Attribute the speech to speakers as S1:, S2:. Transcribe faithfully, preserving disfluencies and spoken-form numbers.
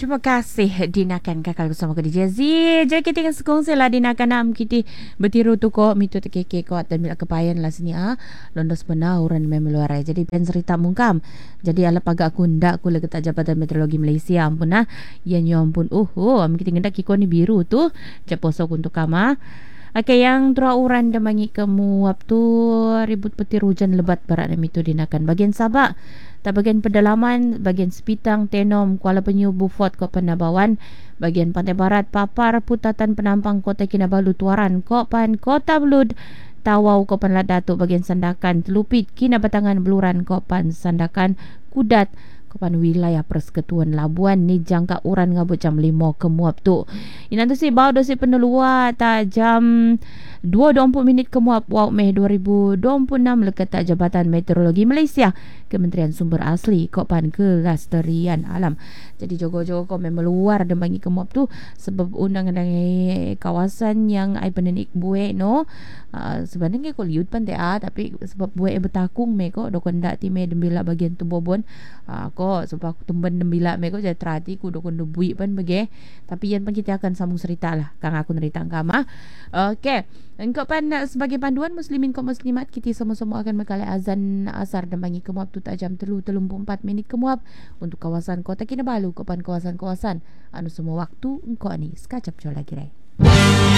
S1: Terima kasih dinakan kakak bersama ke D J Z. Jadi kita akan sekongsi lah dinakan nam kita bertiru tu kok mitu tekeke kok dan bila kepayan lah sini ah. Londos benar orang memang luar. Jadi pen cerita mungkam. Jadi ala pagak aku ndak aku lagi tak Jabatan Meteorologi Malaysia ampun ah. Ya nyompun uh oh am kita ngendak kiko ni biru tu. Japosok untuk kama. Okey, yang terauran demangi kemuap tu ribut petir hujan lebat barat dan itu dinakan bagian Sabak, tak bagian pedalaman, bagian Sepitang, Tenom, Kuala Penyu, Beaufort, Kota Penabawan, bagian Pantai Barat, Papar, Putatan Penampang, Kota Kinabalu, Tuaran, Kopan, Kota Belud, Tawau, Kopan Datuk, bagian Sandakan, Telupit, Kinabatangan, Beluran, Kopan, Sandakan, Kudat, Kopan wilayah Persekutuan Labuan ni jangka uran ngabut jam lima kemuap tu. Ina tu si bau dosi penelua ta jam dua dua puluh minit kemuap wau Mei dua ribu dua puluh enam lekat tak Jabatan Meteorologi Malaysia Kementerian Sumber Asli Kopan Kelestarian Alam. Jadi jogo-jogo kau memang luar dan bagi kemuap tu sebab undang-undang kawasan yang ai penenik buai no. Uh, sebenarnya kau liut pan ah tapi sebab buai bertakung me kau dokon dak ti me dembila bagian tu bobon. Uh, ko sebab aku tumban dembila me ko jadi terhati ku dokon debui pan bagi tapi yan pan kita akan sambung cerita lah kang aku cerita kama. Okey, engkau pan sebagai panduan muslimin kaum muslimat kita sama-sama akan mengalai azan asar dan bagi kemuap tu tak jam telu telung puluh empat minit kemuap untuk kawasan Kota Kinabalu, kapan kawasan-kawasan anu semua waktu engkau ni sekajap jo lagi rai.